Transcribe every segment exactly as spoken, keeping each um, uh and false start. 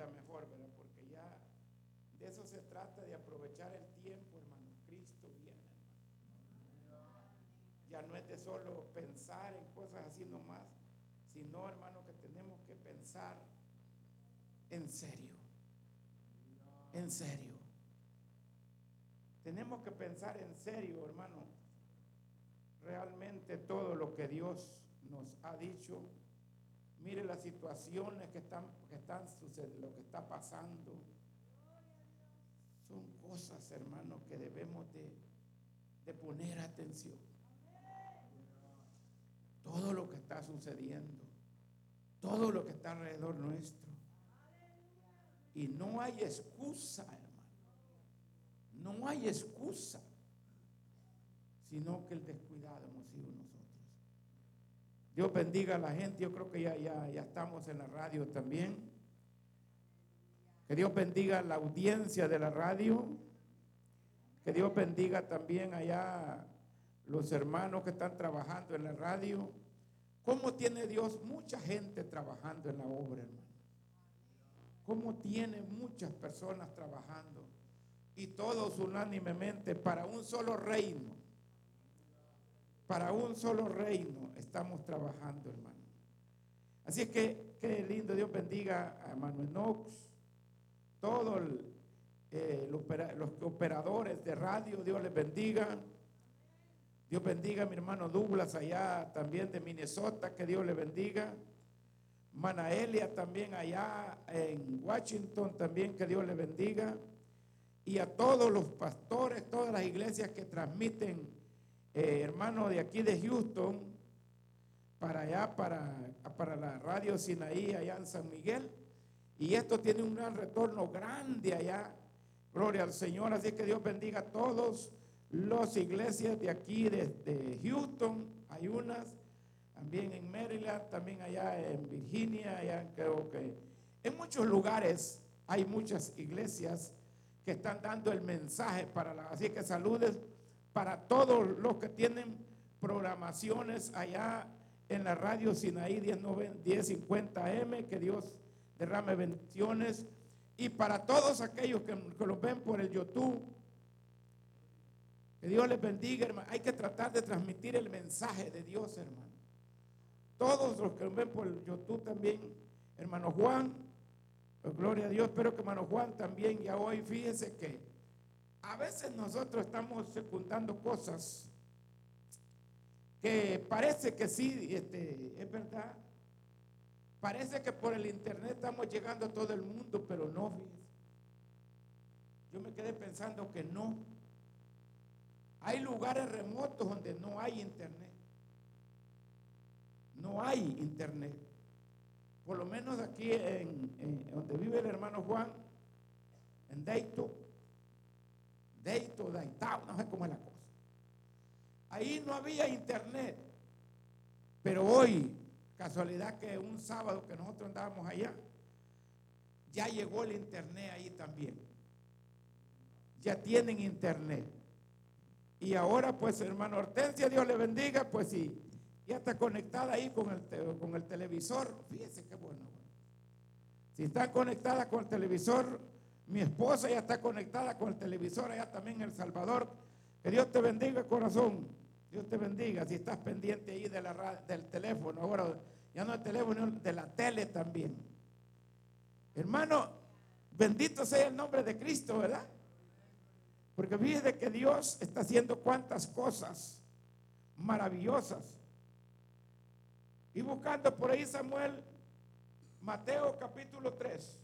entienda mejor, ¿verdad? Porque ya de eso se trata, de aprovechar el tiempo, hermano. Cristo viene, hermano. Ya no es de solo pensar en cosas así nomás, sino, hermano, que tenemos que pensar en serio. En serio. Tenemos que pensar en serio, hermano. Realmente todo lo que Dios nos ha dicho. Mire las situaciones que están, que están sucediendo, lo que está pasando. Son cosas, hermano, que debemos de, de poner atención. Todo lo que está sucediendo, todo lo que está alrededor nuestro. Y no hay excusa, hermano. No hay excusa, sino que el descuidado hemos sido nosotros. Dios bendiga a la gente. Yo creo que ya, ya, ya estamos en la radio también. Que Dios bendiga a la audiencia de la radio. Que Dios bendiga también allá los hermanos que están trabajando en la radio. ¿Cómo tiene Dios mucha gente trabajando en la obra, hermano? ¿Cómo tiene muchas personas trabajando? Y todos unánimemente para un solo reino. Para un solo reino estamos trabajando, hermano. Así es que, qué lindo. Dios bendiga a Manuel Knox, todos eh, los, los operadores de radio. Dios les bendiga. Dios bendiga a mi hermano Douglas allá también de Minnesota, que Dios le bendiga. Manaelia también allá en Washington, también que Dios le bendiga. Y a todos los pastores, todas las iglesias que transmiten, eh, hermanos de aquí de Houston, para allá, para, para la radio Sinaí, allá en San Miguel. Y esto tiene un gran retorno grande allá. Gloria al Señor. Así que Dios bendiga a todos las iglesias de aquí, de, de Houston. Hay unas también en Maryland, también allá en Virginia, allá creo que en muchos lugares hay muchas iglesias que están dando el mensaje para la, así que saludes para todos los que tienen programaciones allá en la radio Sinaí diez cincuenta A M, que Dios derrame bendiciones, y para todos aquellos que, que los ven por el YouTube, que Dios les bendiga, hermano. Hay que tratar de transmitir el mensaje de Dios, hermano. Todos los que nos ven por el YouTube también, hermano Juan, pues gloria a Dios. Espero que hermano Juan también ya hoy, fíjese que a veces nosotros estamos secundando cosas que parece que sí, este, es verdad. Parece que por el internet estamos llegando a todo el mundo, pero no, fíjese. Yo me quedé pensando que no. Hay lugares remotos donde no hay internet. No hay internet. Por lo menos aquí en, en donde vive el hermano Juan, en Dayton, Dayton, Dayton, no sé cómo es la cosa. Ahí no había internet. Pero hoy, casualidad que un sábado que nosotros andábamos allá, ya llegó el internet ahí también. Ya tienen internet. Y ahora pues hermano Hortensia, Dios le bendiga, pues sí, ya está conectada ahí con el, con el televisor. Fíjense qué bueno. Si está conectada con el televisor, mi esposa ya está conectada con el televisor allá también en El Salvador. Que Dios te bendiga, corazón. Dios te bendiga. Si estás pendiente ahí de la, del teléfono, ahora ya no del teléfono, de la tele también. Hermano, bendito sea el nombre de Cristo, ¿verdad? Porque fíjese que Dios está haciendo cuantas cosas maravillosas. Y buscando por ahí, Samuel, Mateo capítulo tres.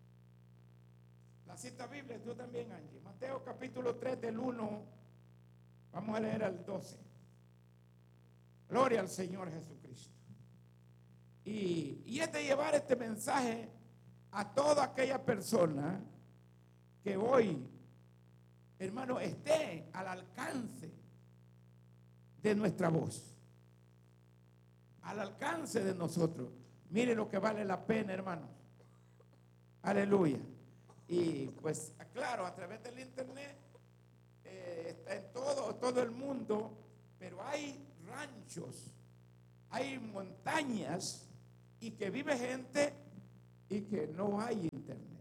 La cita bíblica, tú también, Angie. Mateo capítulo tres del uno, vamos a leer al doce. Gloria al Señor Jesucristo. Y, y es de llevar este mensaje a toda aquella persona que hoy, hermano, esté al alcance de nuestra voz, al alcance de nosotros. Mire lo que vale la pena, hermano. Aleluya. Y pues, claro, a través del internet eh, está en todo, todo el mundo, pero hay ranchos, hay montañas y que vive gente y que no hay internet.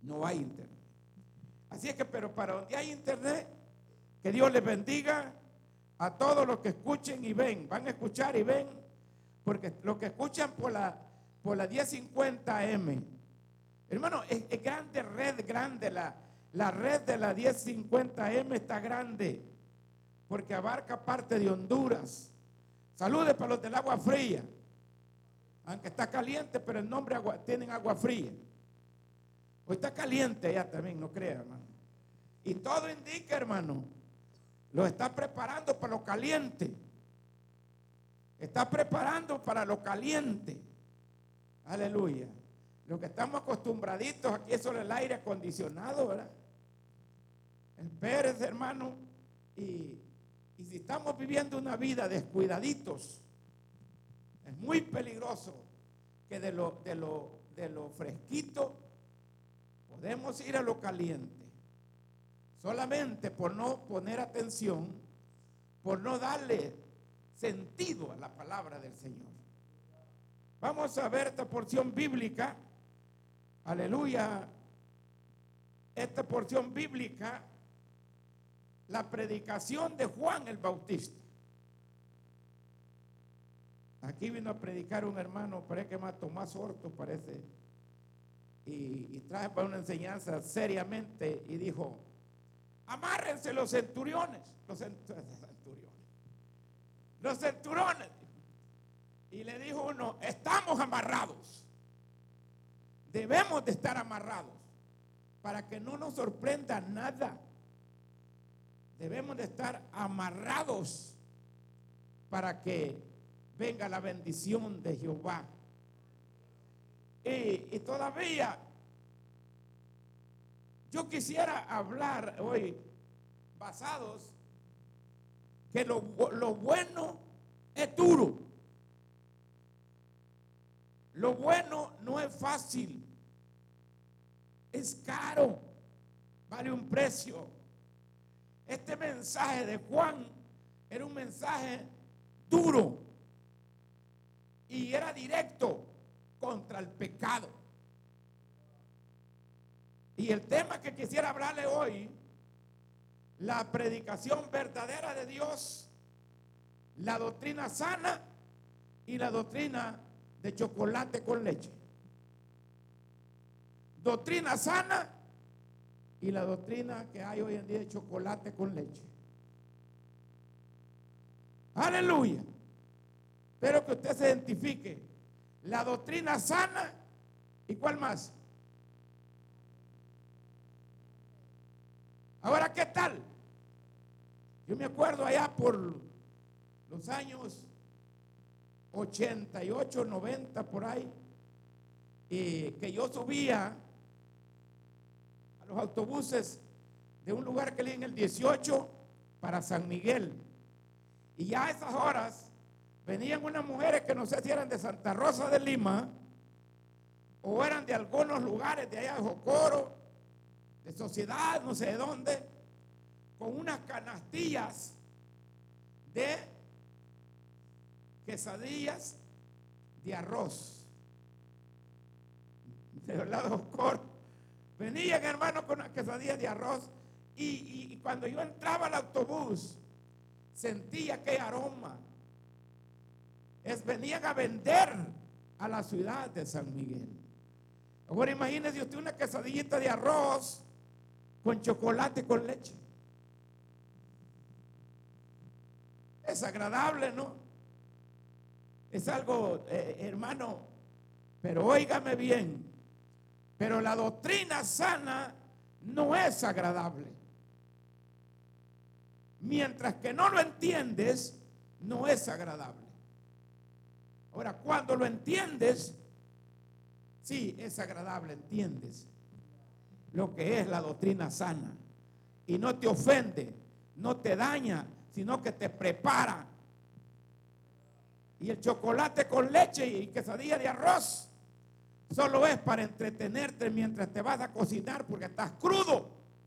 No hay internet. Así es que, pero para donde hay internet, que Dios les bendiga a todos los que escuchen y ven. Van a escuchar y ven, porque los que escuchan por la, por la diez cincuenta A M, hermano, es, es grande, red grande, la, la red de la diez cincuenta A M está grande, porque abarca parte de Honduras. Saludes para los del agua fría, aunque está caliente, pero el nombre agua, tienen agua fría. Hoy está caliente ya también, no crea, hermano. Y todo indica, hermano, lo está preparando para lo caliente. Está preparando para lo caliente. Aleluya. Lo que estamos acostumbraditos aquí es solo el aire acondicionado, ¿verdad? El Pérez, hermano. Y, y si estamos viviendo una vida descuidaditos, es muy peligroso que de lo, de lo, de lo fresquito podemos ir a lo caliente. Solamente por no poner atención, por no darle sentido a la palabra del Señor. Vamos a ver esta porción bíblica. Aleluya. Esta porción bíblica, la predicación de Juan el Bautista. Aquí vino a predicar un hermano, parece que más Tomás Horto, parece, y, y traje para una enseñanza seriamente y dijo: amárrense los centuriones, los centuriones, los centuriones. Y le dijo uno: estamos amarrados, debemos de estar amarrados para que no nos sorprenda nada. Debemos de estar amarrados para que venga la bendición de Jehová. Y, y todavía yo quisiera hablar hoy basados que lo, lo bueno es duro. Lo bueno no es fácil. Es caro. Vale un precio. Este mensaje de Juan era un mensaje duro y era directo contra el pecado. Y el tema que quisiera hablarle hoy, la predicación verdadera de Dios, la doctrina sana y la doctrina de chocolate con leche. Doctrina sana y la doctrina que hay hoy en día de chocolate con leche. Aleluya. Espero que usted se identifique. La doctrina sana y ¿cuál más? Ahora, ¿qué tal? Yo me acuerdo allá por los años ochenta y ocho, noventa, por ahí, y que yo subía a los autobuses de un lugar que leí en el dieciocho para San Miguel. Y ya a esas horas venían unas mujeres que no sé si eran de Santa Rosa de Lima o eran de algunos lugares de allá de Jocoro, de Sociedad, no sé de dónde, con unas canastillas de quesadillas de arroz. De lado Jocoro. Venían, hermanos, con unas quesadillas de arroz y, y, y cuando yo entraba al autobús sentía aquel aroma. Es, venían a vender a la ciudad de San Miguel. Ahora imagínese usted una quesadillita de arroz con chocolate con leche. Es agradable, ¿no? Es algo, eh, hermano, pero óigame bien, pero la doctrina sana no es agradable. Mientras que no lo entiendes, no es agradable. Ahora, cuando lo entiendes, sí, es agradable, entiendes lo que es la doctrina sana. Y no te ofende, no te daña, sino que te prepara. Y el chocolate con leche y quesadilla de arroz solo es para entretenerte mientras te vas a cocinar porque estás crudo.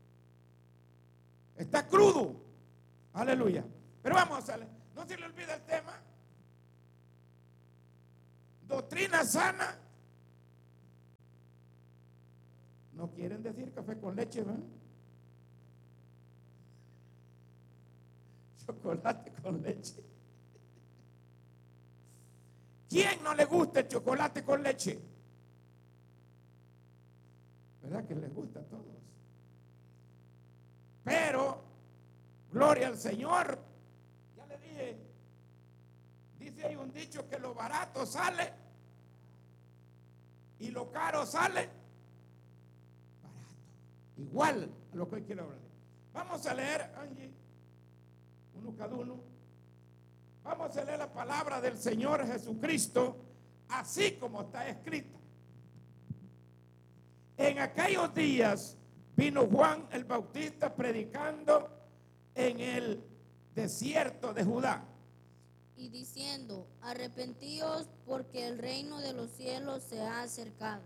Estás crudo. Aleluya. Pero vamos a ver, no se le olvide el tema. Doctrina sana No quieren decir café con leche, ¿verdad? Chocolate con leche. ¿Quién no le gusta el chocolate con leche? ¿Verdad que les gusta a todos? Pero, gloria al Señor, ya le dije, dice hay un dicho que lo barato sale y lo caro sale barato. Igual a lo que hoy quiero hablar. Vamos a leer, Angie, uno cada uno. Vamos a leer la palabra del Señor Jesucristo, así como está escrita. En aquellos días vino Juan el Bautista predicando en el desierto de Judá. Y diciendo, arrepentíos porque el reino de los cielos se ha acercado.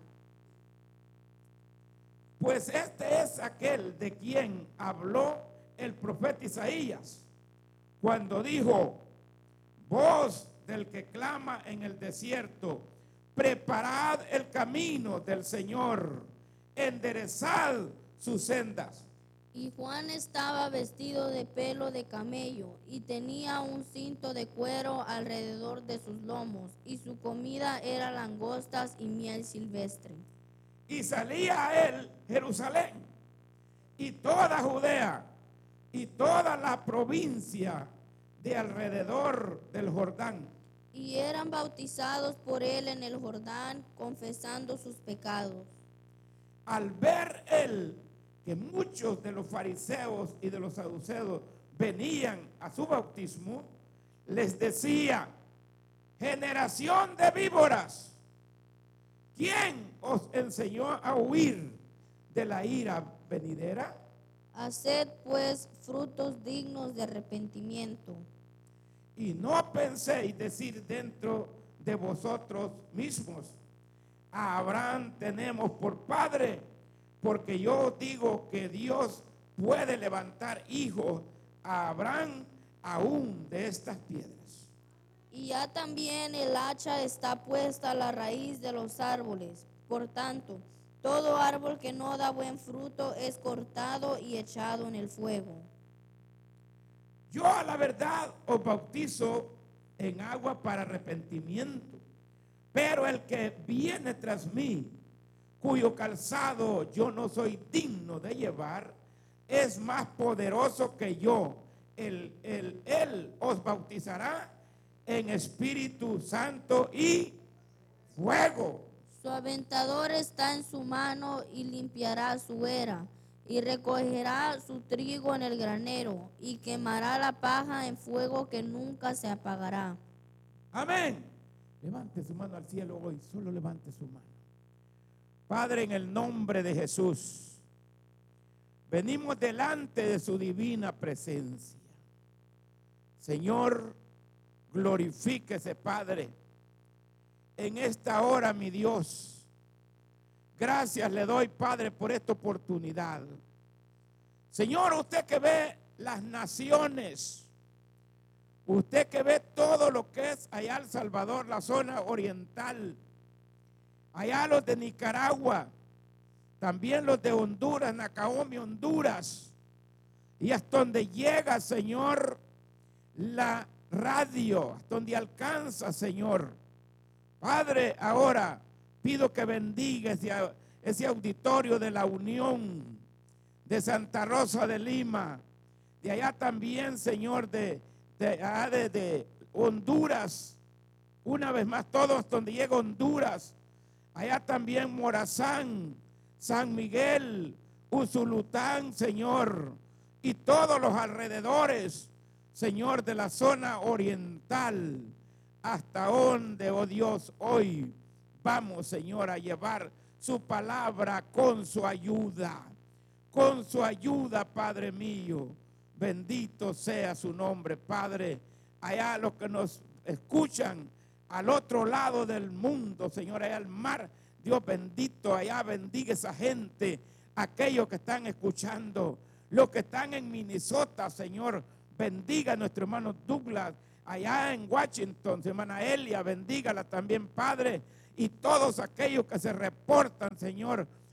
Pues este es aquel de quien habló el profeta Isaías, cuando dijo, voz del que clama en el desierto, preparad el camino del Señor, enderezad sus sendas. Y Juan estaba vestido de pelo de camello y tenía un cinto de cuero alrededor de sus lomos, y su comida era langostas y miel silvestre. Y salía a él Jerusalén y toda Judea y toda la provincia de alrededor del Jordán. Y eran bautizados por él en el Jordán, confesando sus pecados. Al ver él que muchos de los fariseos y de los saduceos venían a su bautismo, les decía, generación de víboras, ¿quién os enseñó a huir de la ira venidera? Haced pues frutos dignos de arrepentimiento. Y no penséis decir dentro de vosotros mismos, a Abraham tenemos por padre, porque yo os digo que Dios puede levantar hijos a Abraham aún de estas piedras. Y ya también el hacha está puesta a la raíz de los árboles. Por tanto, todo árbol que no da buen fruto es cortado y echado en el fuego. Yo a la verdad os bautizo en agua para arrepentimiento, pero el que viene tras mí, cuyo calzado yo no soy digno de llevar, es más poderoso que yo. Él, él, él os bautizará en Espíritu Santo y fuego. Su aventador está en su mano y limpiará su era, y recogerá su trigo en el granero, y quemará la paja en fuego que nunca se apagará. Amén. Levante su mano al cielo hoy, solo levante su mano. Padre, en el nombre de Jesús, venimos delante de su divina presencia. Señor, glorifíquese, Padre, en esta hora, mi Dios. Gracias le doy, Padre, por esta oportunidad. Señor, usted que ve las naciones, usted que ve todo lo que es allá El Salvador, la zona oriental, allá los de Nicaragua, también los de Honduras, Nacaome, Honduras, y hasta donde llega, Señor, la radio, hasta donde alcanza, Señor. Padre, ahora pido que bendiga ese, ese auditorio de la Unión, de Santa Rosa de Lima, de allá también, Señor, de, de, de, de Honduras, una vez más, todos donde llega Honduras, allá también Morazán, San Miguel, Usulután, Señor, y todos los alrededores, Señor, de la zona oriental, hasta donde, oh Dios, hoy vamos, Señor, a llevar su palabra con su ayuda, con su ayuda, Padre mío. Bendito sea su nombre, Padre. Allá los que nos escuchan al otro lado del mundo, Señor, allá al mar, Dios bendito, allá bendiga esa gente, aquellos que están escuchando, los que están en Minnesota, Señor, bendiga a nuestro hermano Douglas, allá en Washington, hermana Elia, bendígala también, Padre, y todos aquellos que se reportan, Señor,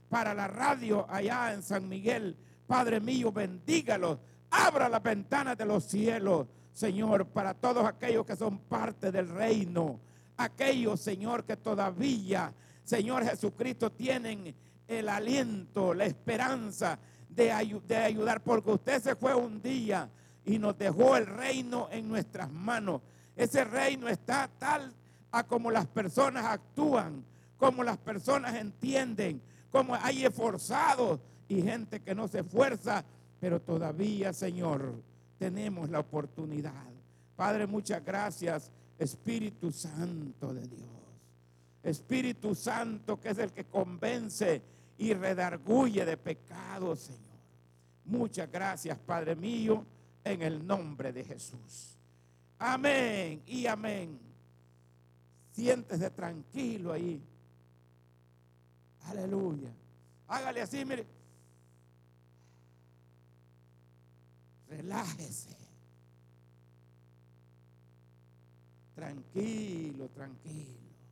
para la radio allá en San Miguel. Padre mío, bendígalos. Abra las ventanas de los cielos, Señor, para todos aquellos que son parte del reino. Aquellos, Señor, que todavía, Señor Jesucristo, tienen el aliento, la esperanza de, ayu- de ayudar. Porque usted se fue un día y nos dejó el reino en nuestras manos. Ese reino está tal a como las personas actúan, como las personas entienden, como hay esforzados y gente que no se esfuerza, pero todavía, Señor, tenemos la oportunidad. Padre, muchas gracias, Espíritu Santo de Dios. Espíritu Santo, que es el que convence y redarguye de pecados, Señor. Muchas gracias, Padre mío, en el nombre de Jesús. Amén y amén. Siéntese tranquilo ahí. Aleluya. Hágale así, mire. Relájese. Tranquilo, tranquilo.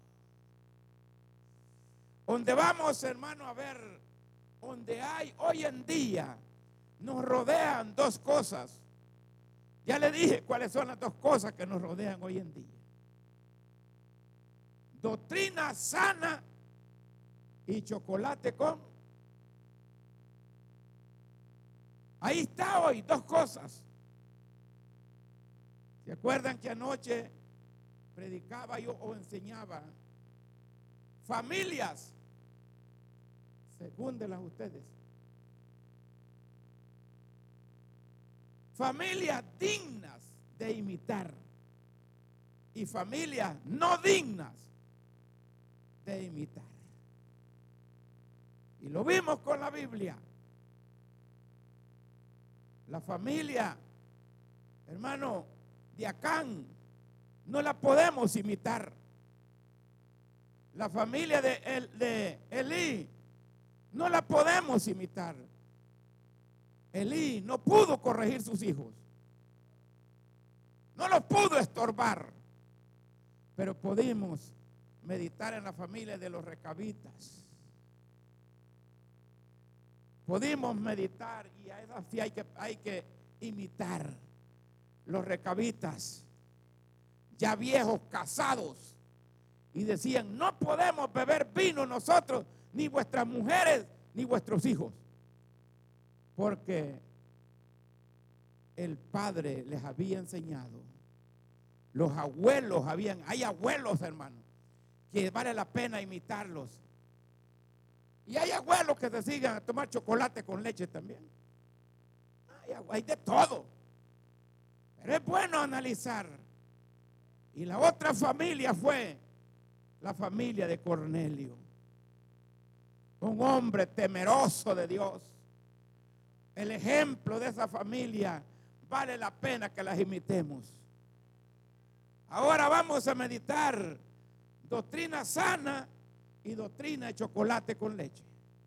Donde vamos, hermano, a ver, donde hay hoy en día, nos rodean dos cosas. Ya le dije cuáles son las dos cosas que nos rodean hoy en día. Doctrina sana y chocolate con. Ahí está hoy, dos cosas. ¿Se acuerdan que anoche predicaba yo o enseñaba? Familias, segúndelas ustedes. Familias dignas de imitar y familias no dignas de imitar. Y lo vimos con la Biblia. La familia, hermano, de Acán, no la podemos imitar. La familia de, El, de Elí, no la podemos imitar. Elí no pudo corregir sus hijos. No los pudo estorbar. Pero pudimos meditar en la familia de los recabitas. Pudimos meditar y a esas sí hay que, hay que imitar. Los recabitas, ya viejos, casados, y decían: no podemos beber vino nosotros, ni vuestras mujeres, ni vuestros hijos, porque el padre les había enseñado. Los abuelos habían, hay abuelos, hermanos, que vale la pena imitarlos. Y hay abuelos que se sigan a tomar chocolate con leche también. Hay, hay de todo. Pero es bueno analizar. Y la otra familia fue la familia de Cornelio. Un hombre temeroso de Dios. El ejemplo de esa familia vale la pena que las imitemos. Ahora vamos a meditar doctrina sana y doctrina de chocolate con leche.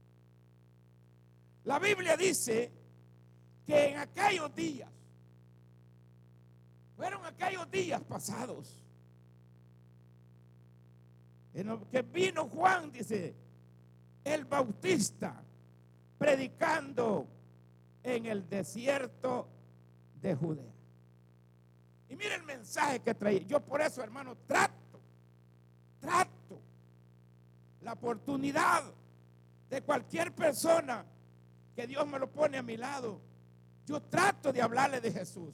La Biblia dice que en aquellos días, fueron aquellos días pasados, en los que vino Juan, dice, el Bautista, predicando en el desierto de Judea. Y mire el mensaje que traía. Yo por eso, hermano, trato, trato la oportunidad de cualquier persona que Dios me lo pone a mi lado. Yo trato de hablarle de Jesús.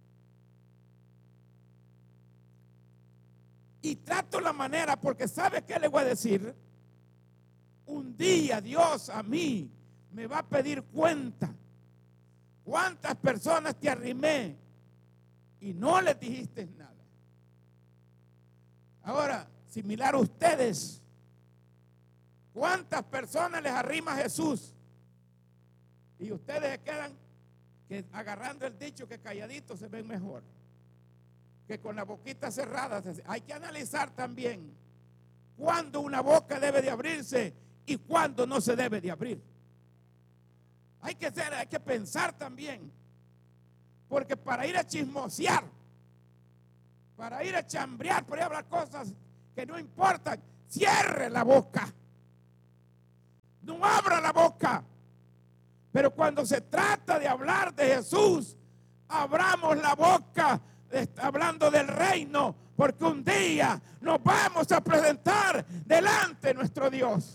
Y trato la manera, porque ¿sabe qué le voy a decir? Un día Dios a mí me va a pedir cuenta. ¿Cuántas personas te arrimé y no les dijiste nada? Ahora, similar a ustedes, ¿cuántas personas les arrima Jesús? Y ustedes se quedan que agarrando el dicho que calladitos se ven mejor, que con la boquita cerrada. Hay que analizar también cuándo una boca debe de abrirse y cuándo no se debe de abrir. Hay que ser, hay que pensar también, porque para ir a chismosear, para ir a chambrear, para ir a hablar cosas que no importan, cierre la boca. no abra la boca. Pero cuando se trata de hablar de Jesús, abramos la boca hablando del reino, porque un día nos vamos a presentar delante de nuestro Dios.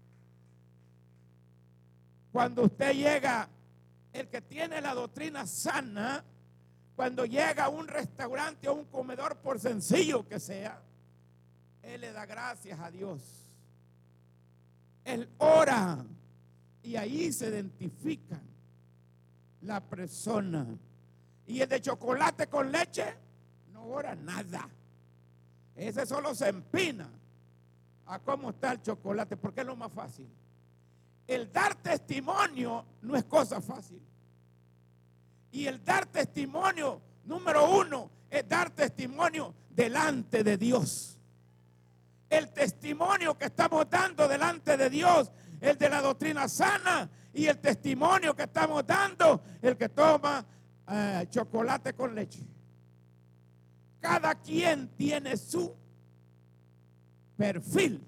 Cuando usted llega, el que tiene la doctrina sana, cuando llega a un restaurante o un comedor, por sencillo que sea, él le da gracias a Dios. Él ora y ahí se identifican la persona. Y el de chocolate con leche no ora nada. Ese solo se empina a cómo está el chocolate, porque es lo más fácil. El dar testimonio no es cosa fácil. Y el dar testimonio, número uno, es dar testimonio delante de Dios. El testimonio que estamos dando delante de Dios, el de la doctrina sana, y el testimonio que estamos dando, el que toma eh, chocolate con leche. Cada quien tiene su perfil.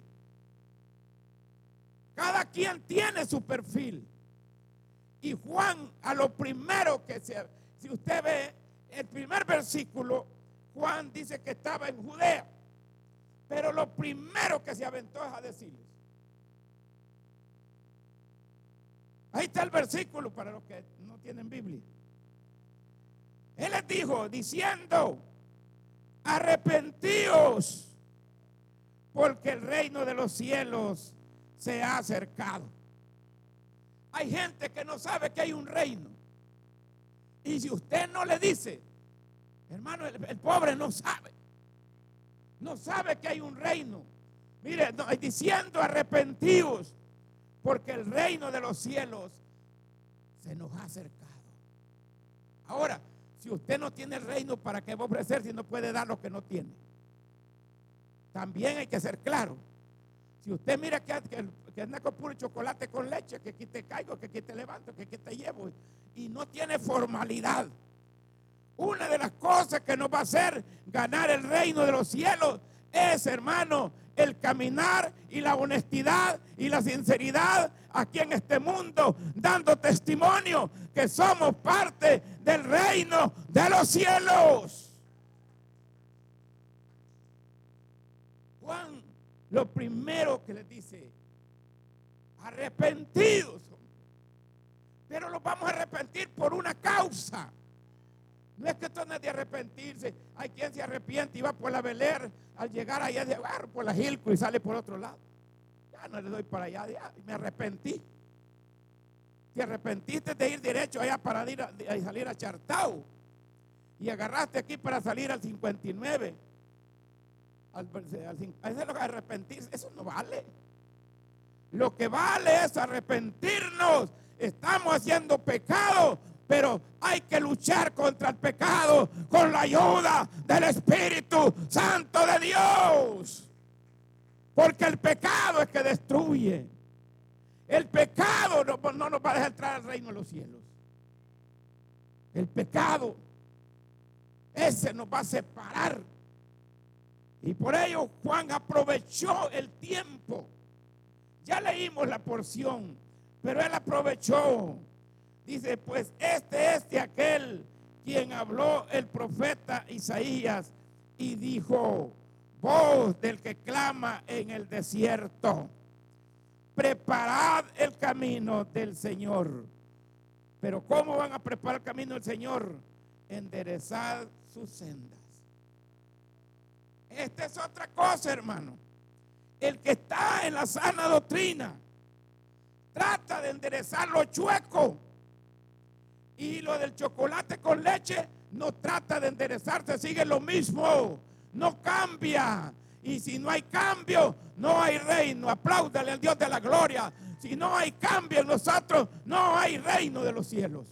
Cada quien tiene su perfil. Y Juan, a lo primero que se, si usted ve el primer versículo, Juan dice que estaba en Judea. Pero lo primero que se aventó es a decirles. Ahí está el versículo para los que no tienen Biblia. Él les dijo, diciendo, arrepentíos, porque el reino de los cielos se ha acercado. Hay gente que no sabe que hay un reino. Y si usted no le dice, hermano, el, el pobre no sabe. No sabe que hay un reino. Mire, no, diciendo arrepentíos, porque el reino de los cielos se nos ha acercado. Ahora, si usted no tiene el reino, ¿para qué va a ofrecer si no puede dar lo que no tiene? También hay que ser claro. Si usted mira que, que, que anda con puro chocolate con leche, que aquí te caigo, que aquí te levanto, que aquí te llevo, y no tiene formalidad. Una de las cosas que nos va a hacer ganar el reino de los cielos es, hermano, el caminar y la honestidad y la sinceridad aquí en este mundo, dando testimonio que somos parte del reino de los cielos. Juan, lo primero que les dice, arrepentidos, pero los vamos a arrepentir por una causa. No es que esto no es de arrepentirse. Hay quien se arrepiente y va por la Beler, al llegar allá de agarro por la Gilco y sale por otro lado. Ya no le doy para allá, ya, me arrepentí. Te arrepentiste de ir derecho allá para ir a, a salir a Chartau y agarraste aquí para salir al cincuenta y nueve. Al, al, eso es lo que arrepentirse, eso no vale. Lo que vale es arrepentirnos. Estamos haciendo pecado, pero hay que luchar contra el pecado con la ayuda del Espíritu Santo de Dios. Porque el pecado es que destruye. El pecado no, no nos va a dejar entrar al reino de los cielos. El pecado, ese nos va a separar. Y por ello Juan aprovechó el tiempo. Ya leímos la porción, pero él aprovechó. Dice, pues este es de aquel quien habló el profeta Isaías y dijo, voz del que clama en el desierto, preparad el camino del Señor. Pero ¿cómo van a preparar el camino del Señor? Enderezad sus sendas. Esta es otra cosa, hermano. El que está en la sana doctrina trata de enderezar lo chueco. Y lo del chocolate con leche no trata de enderezarse, sigue lo mismo, no cambia. Y si no hay cambio, no hay reino. Apláudale al Dios de la gloria. Si no hay cambio en nosotros, no hay reino de los cielos.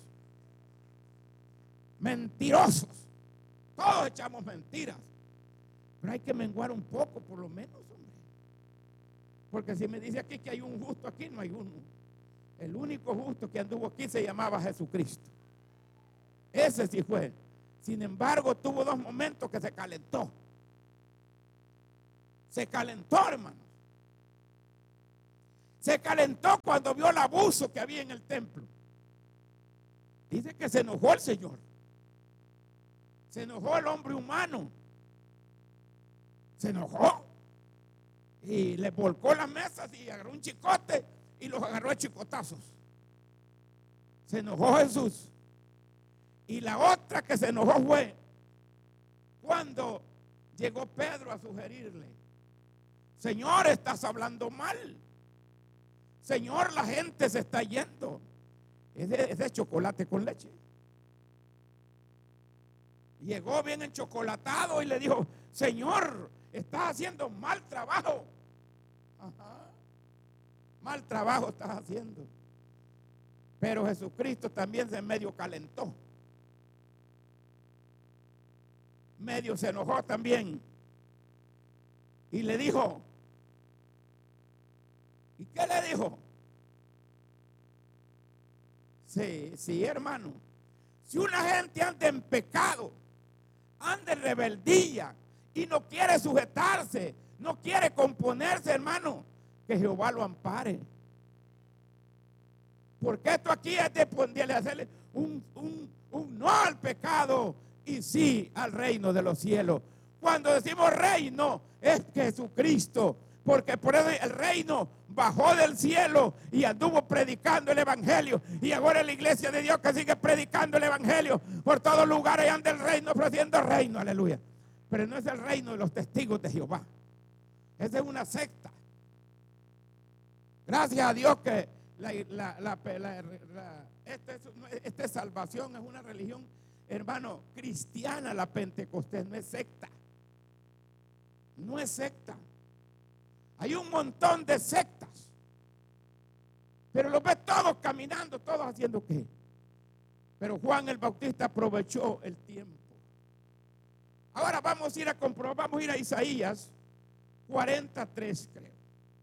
Mentirosos. Todos echamos mentiras. Pero hay que menguar un poco, por lo menos, hombre. Porque si me dice aquí que hay un justo, aquí no hay uno. El único justo que anduvo aquí se llamaba Jesucristo. Ese sí fue. Sin embargo, tuvo dos momentos que se calentó. Se calentó, hermano. Se calentó cuando vio el abuso que había en el templo. Dice que se enojó el Señor. Se enojó el hombre humano. Se enojó. Y le volcó las mesas y agarró un chicote y los agarró a chicotazos. Se enojó Jesús. Y la otra que se enojó fue cuando llegó Pedro a sugerirle: Señor, estás hablando mal. Señor, la gente se está yendo. Es de, es de chocolate con leche. Llegó bien enchocolatado y le dijo: Señor, estás haciendo mal trabajo. Ajá. Mal trabajo estás haciendo. Pero Jesucristo también se medio calentó. Medio se enojó también. Y le dijo: ¿y qué le dijo? Sí, sí, hermano. Si una gente anda en pecado, anda en rebeldía y no quiere sujetarse, no quiere componerse, hermano, que Jehová lo ampare. Porque esto aquí es de ponerle, hacerle un, un, un no al pecado y sí al reino de los cielos. Cuando decimos reino, es Jesucristo. Porque por eso el reino bajó del cielo y anduvo predicando el evangelio. Y ahora es la iglesia de Dios que sigue predicando el evangelio por todos lugares y anda el reino ofreciendo reino, aleluya. Pero no es el reino de los testigos de Jehová. Esa es una secta. Gracias a Dios que la, la, la, la, la, esta, es, esta es salvación, es una religión, hermano, cristiana, la Pentecostés, no es secta. No es secta. Hay un montón de sectas, pero los ves todos caminando, todos haciendo qué. Pero Juan el Bautista aprovechó el tiempo. Ahora vamos a ir a comprobar, vamos a ir a Isaías cuarenta y tres, creo.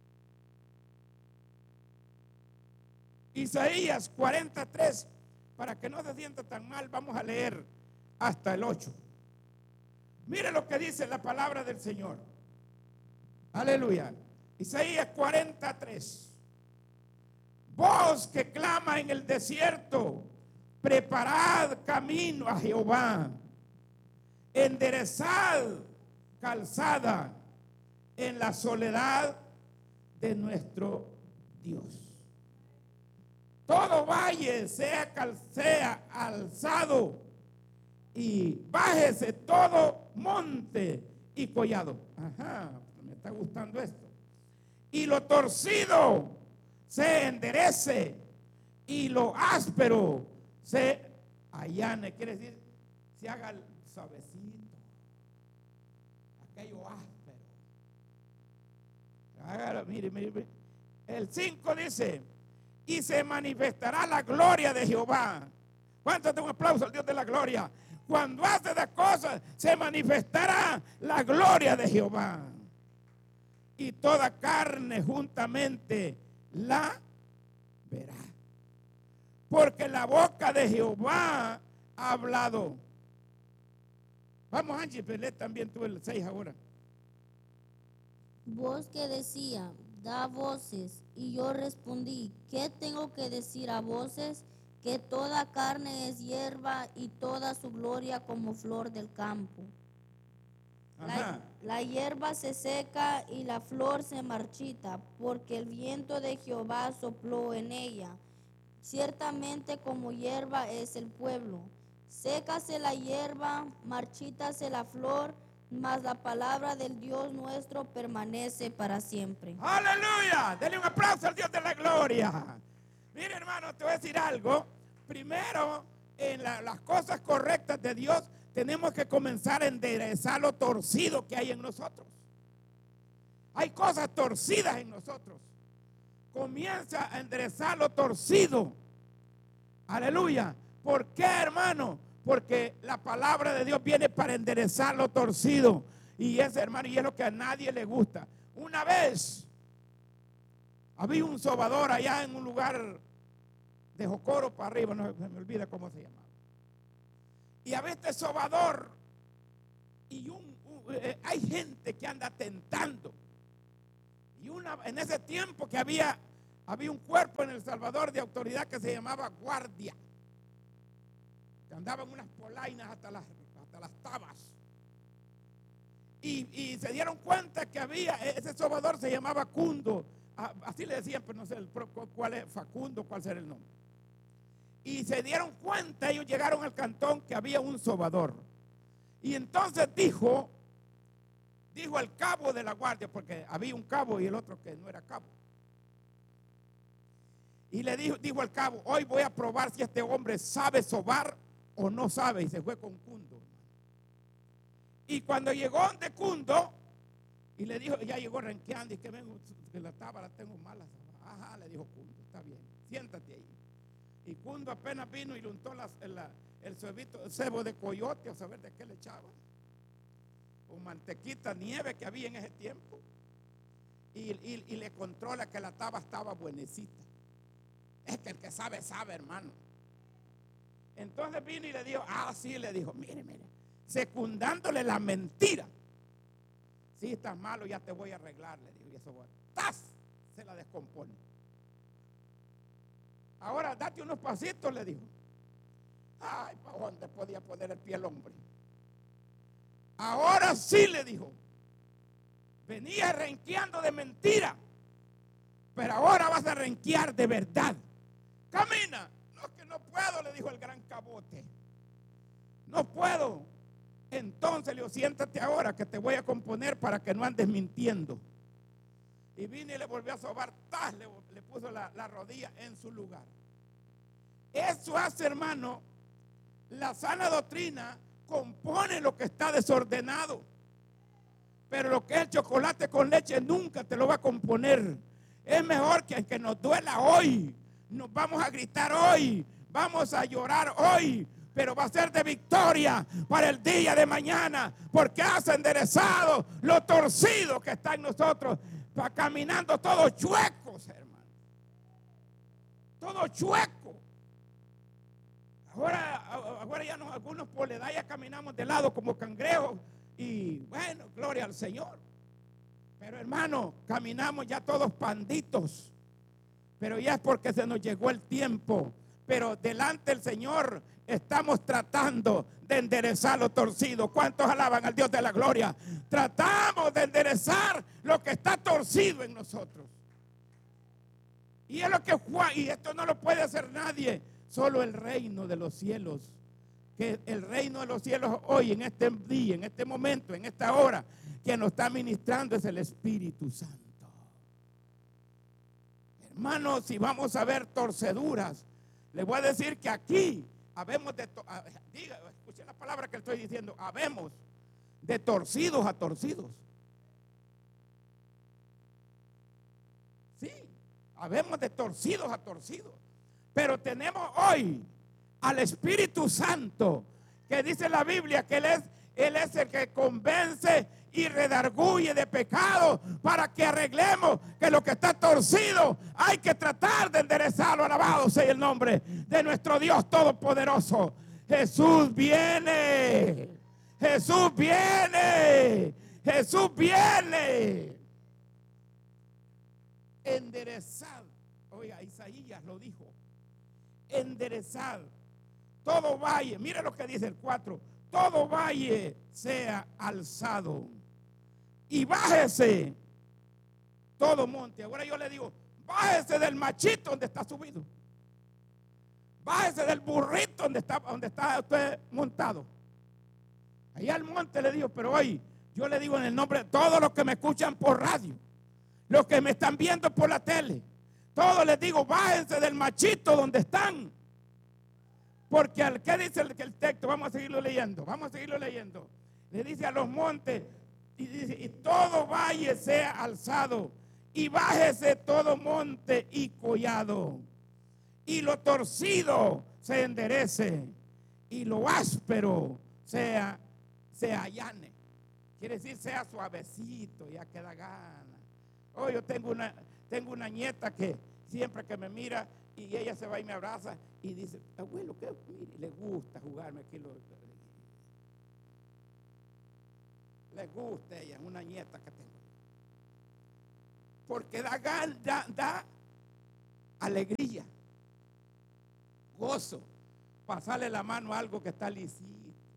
Isaías cuarenta y tres, para que no se sienta tan mal, vamos a leer hasta el ocho. Mire lo que dice la palabra del Señor. Aleluya. Isaías cuarenta y tres. Voz que clama en el desierto, preparad camino a Jehová, enderezad calzada en la soledad de nuestro Dios. Todo valle sea, cal, sea alzado y bájese todo monte y collado. Ajá, me está gustando esto. Y lo torcido se enderece y lo áspero se allane. Quiere decir, se haga suavecito. Aquello áspero. Hágalo, mire, mire, mire. El cinco dice: y se manifestará la gloria de Jehová. ¿Cuánto de un aplauso al Dios de la gloria? Cuando hace las cosas, se manifestará la gloria de Jehová. Y toda carne juntamente la verá. Porque la boca de Jehová ha hablado. Vamos, Angie, lee también tú el seis ahora. Voz que decía: da voces. Y yo respondí: ¿qué tengo que decir a voces? Que toda carne es hierba y toda su gloria como flor del campo. La, la hierba se seca y la flor se marchita, porque el viento de Jehová sopló en ella. Ciertamente como hierba es el pueblo. Sécase la hierba, marchítase la flor, mas la palabra del Dios nuestro permanece para siempre. ¡Aleluya! Denle un aplauso al Dios de la gloria. Mire, hermano, te voy a decir algo. Primero, en la, las cosas correctas de Dios, tenemos que comenzar a enderezar lo torcido que hay en nosotros. Hay cosas torcidas en nosotros. Comienza a enderezar lo torcido. Aleluya. ¿Por qué, hermano? Porque la palabra de Dios viene para enderezar lo torcido. Y ese, hermano, y es lo que a nadie le gusta. Una vez había un sobador allá en un lugar de Jocoro para arriba, no se me olvida cómo se llamaba. Y había este sobador y un, un, eh, hay gente que anda tentando. Y una, en ese tiempo que había había un cuerpo en El Salvador de autoridad que se llamaba guardia, que andaban unas polainas hasta las, hasta las tabas. Y, y se dieron cuenta que había, ese sobador se llamaba Cundo, así le decían, pero no sé el, cuál es Facundo, cuál será el nombre. Y se dieron cuenta, ellos llegaron al cantón que había un sobador. Y entonces dijo, dijo el cabo de la guardia, porque había un cabo y el otro que no era cabo. Y le dijo, dijo el cabo, hoy voy a probar si este hombre sabe sobar o no sabe. Y se fue con Cundo. Y cuando llegó de Cundo, y le dijo, ya llegó renqueando, y que vengo, que la taba la tengo mala. Ajá, le dijo Cundo, está bien, siéntate ahí. Y Cundo apenas vino y le untó la, la, el cebito, el cebo de coyote, a saber de qué le echaba. O mantequita, nieve que había en ese tiempo. Y, y, y le controla que la taba estaba buenecita. Es que el que sabe, sabe, hermano. Entonces vino y le dijo, ah, sí, le dijo, mire, mire, secundándole la mentira. Si estás malo, ya te voy a arreglar, le dijo. Y eso, ¡tas! Se la descompone. Ahora date unos pasitos, le dijo. Ay, ¿para dónde podía poner el pie el hombre? Ahora sí, le dijo. Venía renqueando de mentira, pero ahora vas a renquear de verdad. Camina. No, que no puedo, le dijo el gran cabote. No puedo. Entonces le dijo, siéntate ahora que te voy a componer para que no andes mintiendo. Y vino y le volvió a sobar, ¡tas! Le, le puso la, la rodilla en su lugar. Eso hace, hermano, la sana doctrina compone lo que está desordenado. Pero lo que es el chocolate con leche nunca te lo va a componer. Es mejor que aunque nos duela hoy, nos vamos a gritar hoy, vamos a llorar hoy, pero va a ser de victoria para el día de mañana, porque has enderezado lo torcido que está en nosotros, va caminando todos chuecos, hermano. Todo chueco. Ahora, ahora ya nos, algunos por la edad ya caminamos de lado como cangrejos y bueno, gloria al Señor. Pero hermano, caminamos ya todos panditos. Pero ya es porque se nos llegó el tiempo. Pero delante del Señor estamos tratando de enderezar lo torcido. ¿Cuántos alaban al Dios de la gloria? Tratamos de enderezar lo que está torcido en nosotros. Y es lo que Juan, y esto no lo puede hacer nadie, solo el reino de los cielos. Que el reino de los cielos hoy, en este día, en este momento, en esta hora, que nos está ministrando es el Espíritu Santo. Hermanos, si vamos a ver torceduras, les voy a decir que aquí habemos de, to diga, escuchen la palabra que estoy diciendo, habemos de torcidos a torcidos. Sí, habemos de torcidos a torcidos. Pero tenemos hoy al Espíritu Santo, que dice la Biblia que Él es, Él es el que convence y redarguye de pecado para que arreglemos que lo que está torcido hay que tratar de enderezarlo. Alabado sea el nombre de nuestro Dios Todopoderoso. Jesús viene, Jesús viene, Jesús viene. Enderezad, oiga, Isaías lo dijo, enderezad todo valle, mire lo que dice el cuatro, todo valle sea alzado y bájese todo monte. Ahora yo le digo, bájese del machito donde está subido, bájese del burrito donde está, donde está usted montado. Allá al monte le digo, pero hoy yo le digo en el nombre de todos los que me escuchan por radio, los que me están viendo por la tele, todos les digo, bájense del machito donde están. Porque al que dice el, el texto, vamos a seguirlo leyendo, vamos a seguirlo leyendo. Le dice a los montes, y dice, y todo valle sea alzado, y bájese todo monte y collado, y lo torcido se enderece, y lo áspero sea, se allane. Quiere decir, sea suavecito, ya que da gana. Oh, yo tengo una, tengo una nieta que siempre que me mira, y ella se va y me abraza y dice, abuelo, ¿qué? Mire, le gusta jugarme aquí. Lo, le gusta a ella, una nieta que tengo. Porque da, da, da alegría, gozo, pasarle la mano a algo que está lisito.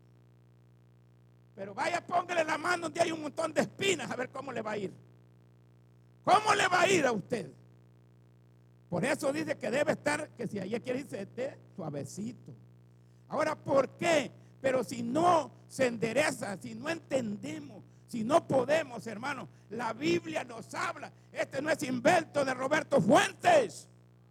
Pero vaya, póngale la mano donde hay un montón de espinas, a ver cómo le va a ir. ¿Cómo le va a ir a usted? Por eso dice que debe estar, que si ayer quiere irse, esté suavecito. Ahora, ¿por qué? Pero si no se endereza, si no entendemos, si no podemos, hermano, la Biblia nos habla. Este no es invento de Roberto Fuentes.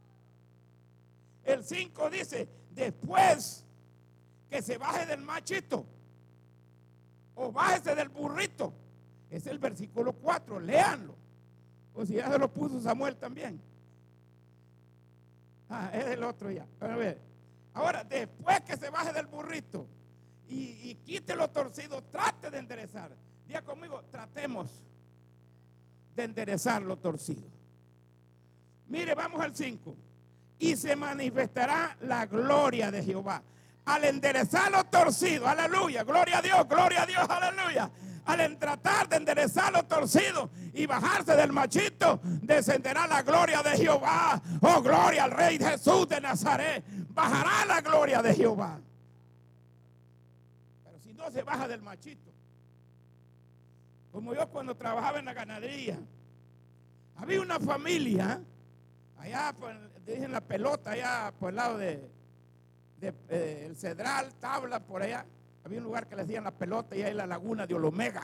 El cinco dice, después que se baje del machito, o bájese del burrito. Es el versículo cuatro, léanlo. O si ya se lo puso Samuel también. Ah, es el otro ya. A ver. Ahora, después que se baje del burrito y, y quite lo torcido, trate de enderezar. Diga conmigo, tratemos de enderezar lo torcido. Mire, vamos al cinco. Y se manifestará la gloria de Jehová. Al enderezar lo torcido, aleluya, gloria a Dios, gloria a Dios, aleluya. Al tratar de enderezar lo torcido y bajarse del machito, descenderá la gloria de Jehová. Oh, gloria al Rey Jesús de Nazaret. Bajará la gloria de Jehová. Pero si no se baja del machito, como yo cuando trabajaba en la ganadería, había una familia allá, pues, dicen la pelota, allá por el lado de, de eh, el Cedral, Tabla, por allá. Había un lugar que le decían la pelota y ahí la laguna de Olomega.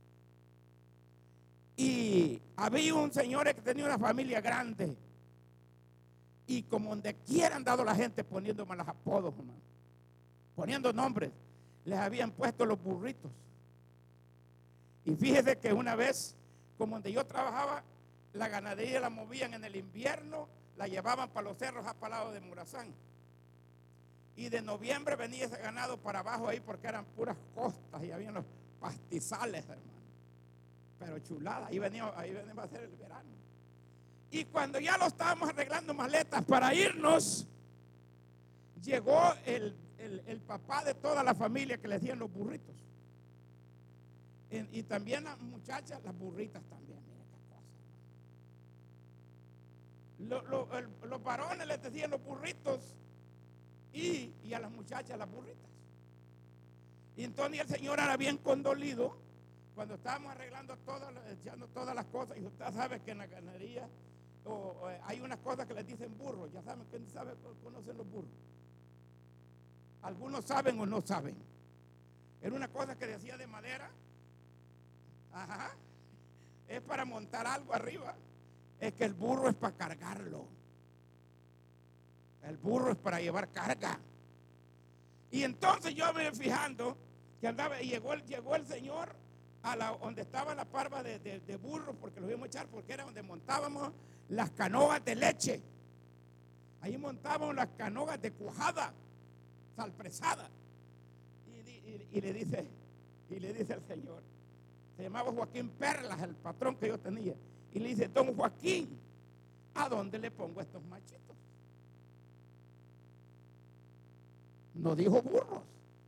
Y había un señor que tenía una familia grande. Y como donde quiera han dado la gente poniendo malos apodos, hermano, poniendo nombres, les habían puesto los burritos. Y fíjese que una vez, como donde yo trabajaba, la ganadería la movían en el invierno, la llevaban para los cerros, a para el lado de Morazán. Y de noviembre venía ese ganado para abajo ahí porque eran puras costas y habían los pastizales, hermano. Pero chulada, ahí venía, ahí venía a ser el verano. Y cuando ya lo estábamos arreglando maletas para irnos, llegó el, el, el papá de toda la familia que le decían los burritos. En, y también las muchachas, las burritas también, mira qué cosa. Lo, lo, el, los varones les decían los burritos. Y, y a las muchachas las burritas. Y entonces el Señor era bien condolido cuando estábamos arreglando todas, echando todas las cosas. Y usted sabe que en la ganadería o, o, hay unas cosas que les dicen burros. Ya saben, ¿quién sabe, conocen los burros? Algunos saben o no saben. Era una cosa que decía de madera. Ajá. Es para montar algo arriba. Es que el burro es para cargarlo. El burro es para llevar carga. Y entonces yo me fui fijando que andaba y llegó, llegó el Señor a la, donde estaba la parva de, de, de burros, porque lo íbamos a echar, porque era donde montábamos las canoas de leche. Ahí montábamos las canoas de cuajada, salpresada. Y, y, y le dice, y le dice al Señor, se llamaba Joaquín Perlas, el patrón que yo tenía. Y le dice, don Joaquín, ¿a dónde le pongo estos machitos? No dijo burros.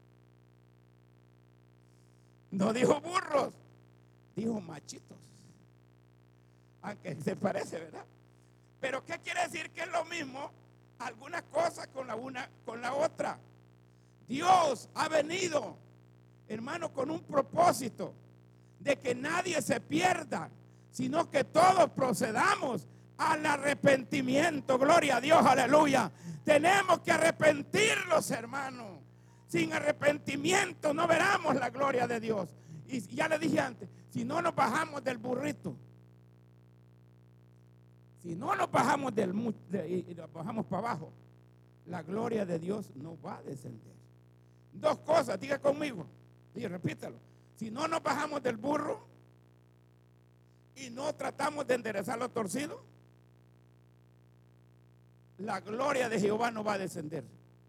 No dijo burros. Dijo machitos. Aunque se parece, ¿verdad? Pero ¿qué quiere decir? Que es lo mismo algunas cosas con la una, con la otra. Dios ha venido, hermano, con un propósito de que nadie se pierda, sino que todos procedamos al arrepentimiento. Gloria a Dios, aleluya. Tenemos que arrepentirnos, hermano. Sin arrepentimiento no veremos la gloria de Dios. Y ya le dije antes, si no nos bajamos del burrito, si no nos bajamos del de, y nos bajamos para abajo, la gloria de Dios no va a descender. Dos cosas, diga conmigo, diga, repítalo. Si no nos bajamos del burro y no tratamos de enderezar lo torcido, la gloria de Jehová no va a descender.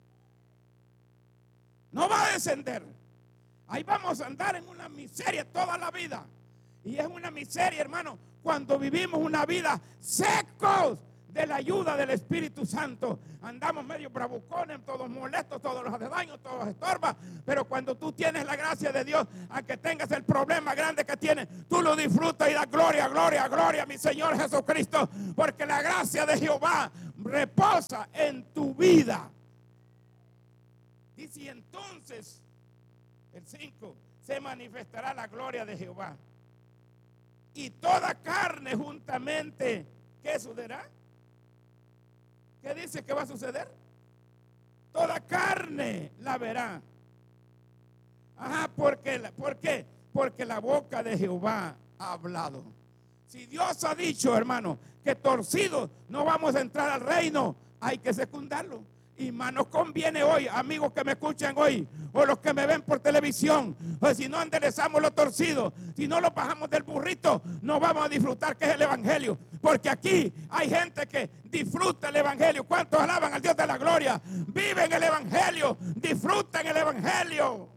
No va a descender. Ahí vamos a andar en una miseria toda la vida. Y es una miseria, hermano, cuando vivimos una vida secos, de la ayuda del Espíritu Santo. Andamos medio bravucones, todos molestos, todos los hace daño, todos los estorba. Pero cuando tú tienes la gracia de Dios, aunque tengas el problema grande que tienes, tú lo disfrutas y das gloria, gloria, gloria a mi Señor Jesucristo. Porque la gracia de Jehová reposa en tu vida. Dice, y entonces, el cinco, se manifestará la gloria de Jehová. Y toda carne juntamente, ¿qué sucederá? ¿Qué dice que va a suceder? Toda carne la verá. Ajá, ¿por qué? ¿Por qué? Porque la boca de Jehová ha hablado. Si Dios ha dicho, hermano, que torcidos no vamos a entrar al reino, hay que secundarlo. Y más nos conviene hoy, amigos que me escuchan hoy, o los que me ven por televisión, o si no enderezamos lo torcido, si no lo bajamos del burrito, no vamos a disfrutar que es el evangelio. Porque aquí hay gente que disfruta el evangelio. ¿Cuántos alaban al Dios de la gloria? Viven el evangelio, disfrutan el evangelio.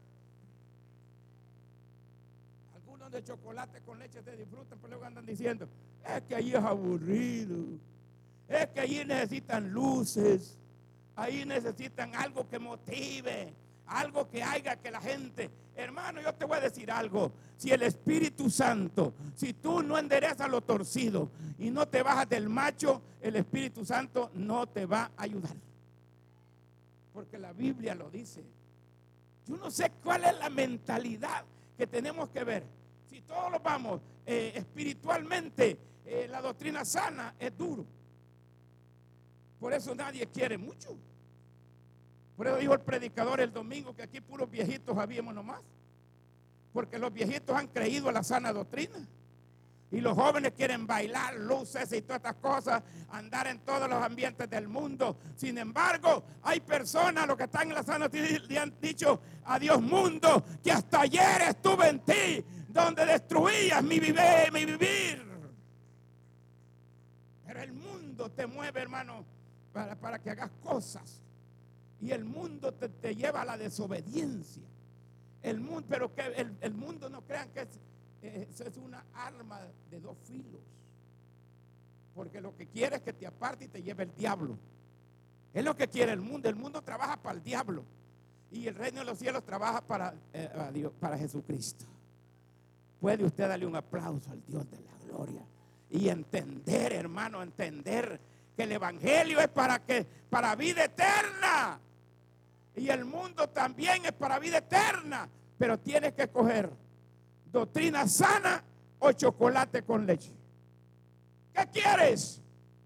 Algunos de chocolate con leche te disfrutan, pero luego andan diciendo, es que allí es aburrido, es que allí necesitan luces. Ahí necesitan algo que motive, algo que haga que la gente, hermano, yo te voy a decir algo, si el Espíritu Santo, si tú no enderezas lo torcido y no te bajas del macho, el Espíritu Santo no te va a ayudar. Porque la Biblia lo dice. Yo no sé cuál es la mentalidad que tenemos que ver. Si todos lo vamos eh, espiritualmente, eh, la doctrina sana es duro. Por eso nadie quiere mucho. Por eso dijo el predicador el domingo que aquí puros viejitos habíamos nomás. Porque los viejitos han creído a la sana doctrina. Y los jóvenes quieren bailar, luces y todas estas cosas, andar en todos los ambientes del mundo. Sin embargo, hay personas, los que están en la sana doctrina, le han dicho, adiós mundo, que hasta ayer estuve en ti, donde destruías mi vivir, mi vivir. Pero el mundo te mueve, hermano, Para, para que hagas cosas. Y el mundo te, te lleva a la desobediencia. El mundo, pero que el, el mundo no crean que es, es, es una arma de dos filos. Porque lo que quiere es que te aparte y te lleve el diablo. Es lo que quiere el mundo. El mundo trabaja para el diablo. Y el reino de los cielos trabaja para, eh, a Dios, para Jesucristo. Puede usted darle un aplauso al Dios de la gloria. Y entender, hermano, entender que el evangelio es para que para vida eterna y el mundo también es para vida eterna, pero tienes que escoger doctrina sana o chocolate con leche. ¿Qué quieres?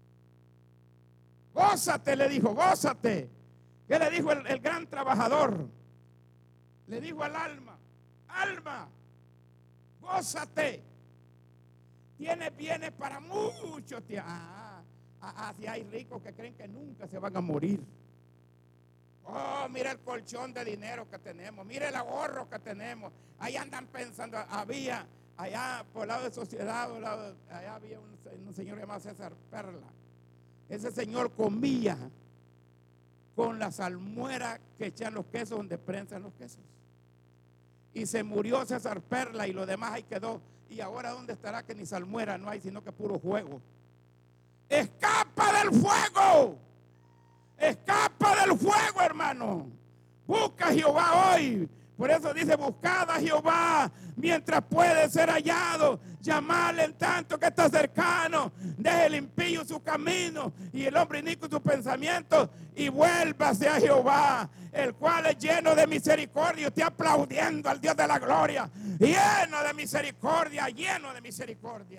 Gózate, le dijo, gózate. ¿Qué le dijo el, el gran trabajador? Le dijo al alma, alma, gózate. Tienes bienes para mucho tiempo. Ah, ah, si hay ricos que creen que nunca se van a morir. Oh, mira el colchón de dinero que tenemos, mira el ahorro que tenemos. Ahí andan pensando, había allá por el lado de Sociedad, lado, allá había un, un señor llamado César Perla. Ese señor comía con la salmuera que echan los quesos, donde prensan los quesos. Y se murió César Perla y lo demás ahí quedó. Y ahora ¿dónde estará? Que ni salmuera no hay, sino que puro juego. Escapa del fuego. Escapa del fuego, hermano. Busca a Jehová hoy. Por eso dice, buscad a Jehová mientras puede ser hallado. Llamarle en tanto que está cercano. Deje el impío su camino y el hombre inicuo su pensamiento. Y vuélvase a Jehová, el cual es lleno de misericordia. Usted aplaudiendo al Dios de la gloria. Lleno de misericordia, lleno de misericordia.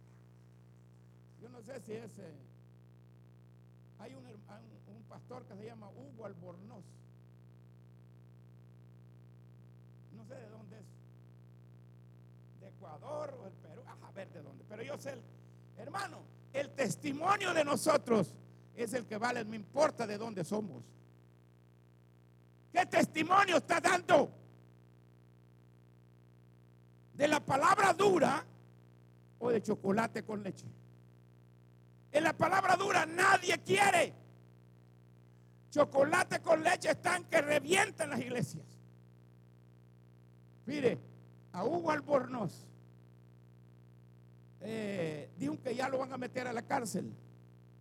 Yo no sé si ese... Hay un, un, un pastor que se llama Hugo Albornoz. No sé de dónde es. De Ecuador o el Perú. A ver de dónde. Pero yo sé, el, hermano, el testimonio de nosotros es el que vale, no importa de dónde somos. ¿Qué testimonio está dando? ¿De la palabra dura o de chocolate con leche? En la palabra dura nadie quiere. Chocolate con leche están que revientan las iglesias. Mire, a Hugo Albornoz eh, dijo que ya lo van a meter a la cárcel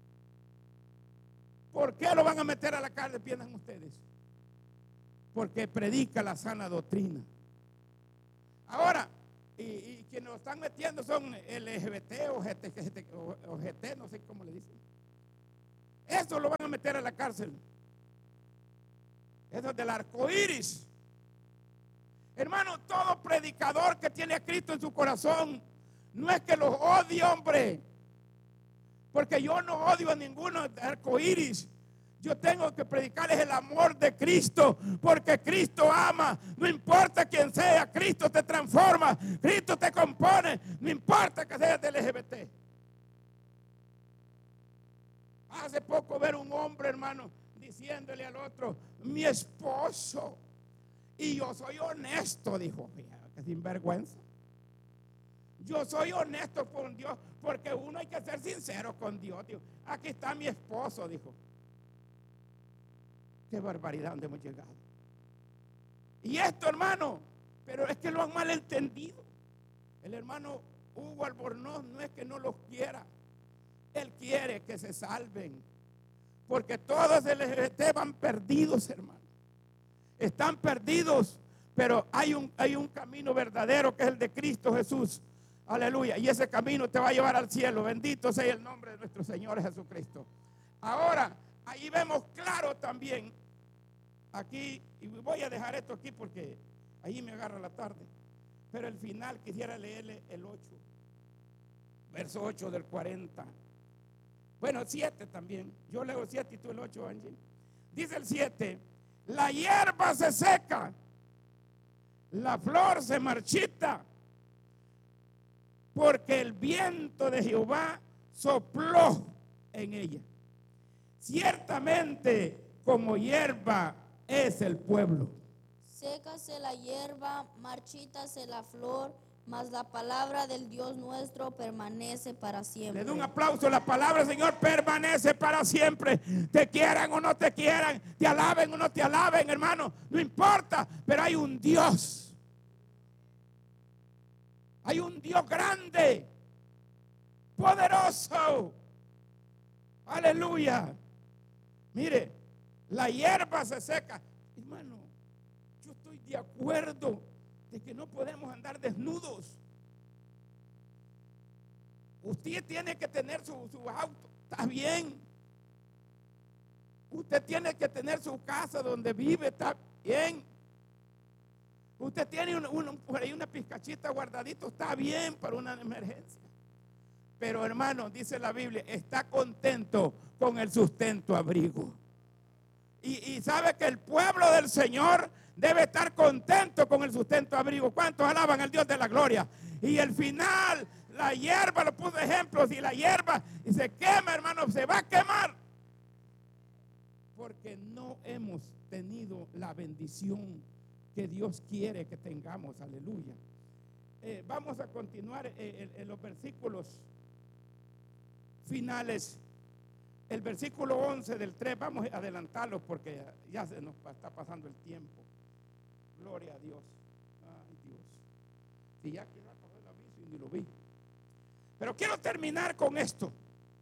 ¿Por qué lo van a meter a la cárcel, piensan ustedes? Porque predica la sana doctrina. Ahora, y, y quienes lo están metiendo son L G B T o G T, o, o G T, no sé cómo le dicen. Eso lo van a meter a la cárcel. Eso es del arco iris. Hermano, todo predicador que tiene a Cristo en su corazón, no es que los odie, hombre. Porque yo no odio a ninguno de arco iris. Yo tengo que predicarles el amor de Cristo, porque Cristo ama. No importa quién sea, Cristo te transforma, Cristo te compone. No importa que seas del L G B T. Hace poco ver un hombre, hermano, diciéndole al otro, mi esposo, y yo soy honesto, dijo. Fíjate, que sinvergüenza. Yo soy honesto con Dios, porque uno hay que ser sincero con Dios. Dijo, aquí está mi esposo, dijo. Qué barbaridad donde hemos llegado. Y esto, hermano, pero es que lo han malentendido. El hermano Hugo Albornoz no es que no los quiera. Él quiere que se salven. Porque todos el L G B T van perdidos, hermano. Están perdidos, pero hay un, hay un camino verdadero que es el de Cristo Jesús. Aleluya. Y ese camino te va a llevar al cielo. Bendito sea el nombre de nuestro Señor Jesucristo. Ahora, ahí vemos claro también, aquí, y voy a dejar esto aquí porque ahí me agarra la tarde, pero el final quisiera leerle el ocho, verso ocho del cuarenta. Bueno, siete también. Yo leo siete y tú el ocho, Angie. Dice el siete, la hierba se seca, la flor se marchita, porque el viento de Jehová sopló en ella. Ciertamente como hierba es el pueblo. Sécase la hierba, marchítase la flor, mas la palabra del Dios nuestro permanece para siempre. Le doy un aplauso. La palabra del Señor permanece para siempre. Te quieran o no te quieran, te alaben o no te alaben, hermano, no importa, pero hay un Dios. Hay un Dios grande, poderoso. Aleluya. Mire, la hierba se seca. Hermano, yo estoy de acuerdo de que no podemos andar desnudos. Usted tiene que tener su, su auto, está bien. Usted tiene que tener su casa donde vive, está bien. Usted tiene un, un, por ahí una pizcachita guardadito, está bien para una emergencia. Pero hermano, dice la Biblia, está contento con el sustento abrigo. Y, y sabe que el pueblo del Señor debe estar contento con el sustento abrigo. ¿Cuántos alaban al Dios de la gloria? Y el final, la hierba, lo puse ejemplos, y la hierba y se quema, hermano, se va a quemar. Porque no hemos tenido la bendición que Dios quiere que tengamos. Aleluya. Eh, vamos a continuar eh, en, en los versículos finales. El versículo once del tres, vamos a adelantarlo porque ya se nos está pasando el tiempo. Gloria a Dios. Ay, Dios. Si ya quiero coger el aviso y ni lo vi. Pero quiero terminar con esto.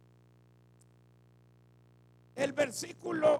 El versículo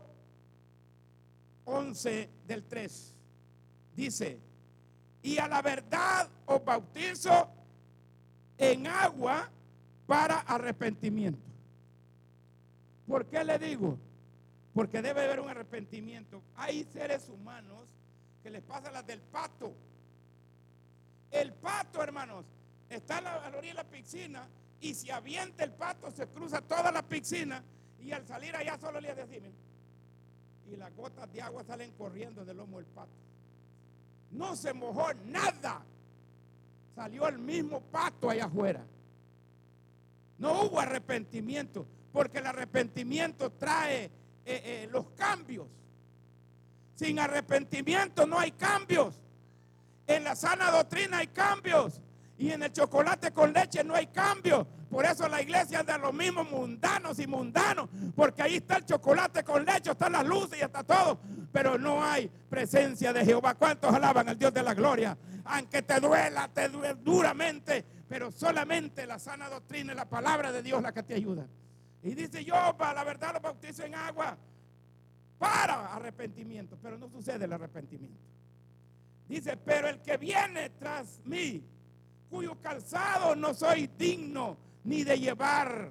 once del tres dice, y a la verdad os bautizo en agua para arrepentimiento. ¿Por qué le digo? Porque debe haber un arrepentimiento. Hay seres humanos que les pasa las del pato. El pato, hermanos, está a la, a la orilla de la piscina y si avienta el pato, se cruza toda la piscina y al salir allá solo le hace así, y las gotas de agua salen corriendo del lomo del pato. No se mojó nada. Salió el mismo pato allá afuera. No hubo arrepentimiento, porque el arrepentimiento trae eh, eh, los cambios. Sin arrepentimiento no hay cambios. En la sana doctrina hay cambios. Y en el chocolate con leche no hay cambios. Por eso la iglesia anda los mismos mundanos y mundanos. Porque ahí está el chocolate con leche, están las luces y está todo. Pero no hay presencia de Jehová. ¿Cuántos alaban al Dios de la gloria? Aunque te duela, te duele duramente. Pero solamente la sana doctrina y la palabra de Dios la que te ayuda. Y dice, yo para la verdad los bautizo en agua para arrepentimiento, pero no sucede el arrepentimiento. Dice, pero el que viene tras mí, cuyo calzado no soy digno ni de llevar,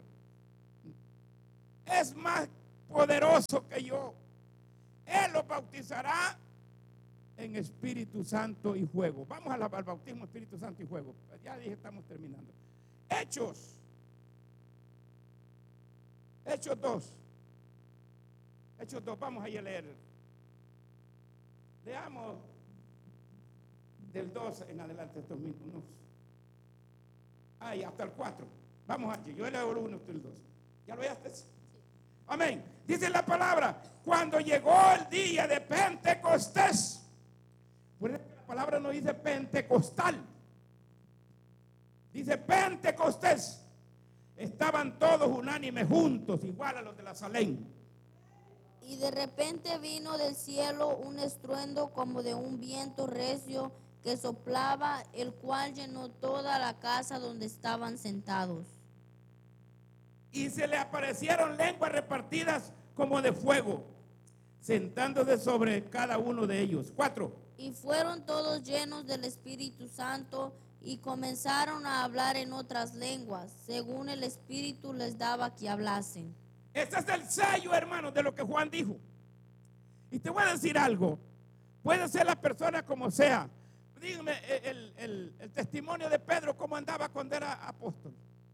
es más poderoso que yo. Él los bautizará en Espíritu Santo y fuego. Vamos al bautismo Espíritu Santo y fuego. Ya dije, estamos terminando. Hechos. Hechos dos. Hechos dos, vamos a leer. Leamos del dos en adelante estos minutos. Ahí, hasta el cuatro. Vamos allí, yo leo el uno, usted el dos. ¿Ya lo oíste? Sí. Amén. Dice la palabra, cuando llegó el día de Pentecostés. Por eso la palabra no dice pentecostal. Dice Pentecostés. Estaban todos unánimes juntos, igual a los de la Salem. Y de repente vino del cielo un estruendo como de un viento recio que soplaba, el cual llenó toda la casa donde estaban sentados. Y se le aparecieron lenguas repartidas como de fuego, sentándose sobre cada uno de ellos. Cuatro. Y fueron todos llenos del Espíritu Santo y comenzaron a hablar en otras lenguas, según el Espíritu les daba que hablasen. Ese es el sello, hermanos, de lo que Juan dijo. Y te voy a decir algo. Puede ser la persona como sea. Dígame el, el, el testimonio de Pedro, cómo andaba cuando era apóstol.